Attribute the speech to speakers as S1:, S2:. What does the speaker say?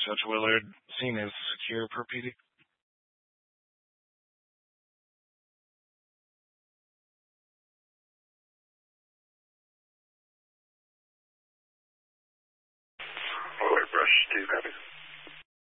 S1: Judge Willard. Scene is secure per PD.
S2: Brush 2, copy.